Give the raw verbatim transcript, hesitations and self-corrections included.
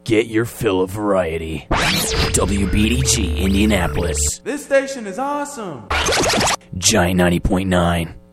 Get your fill of variety. W B D G Indianapolis. This station is awesome. Giant ninety point nine.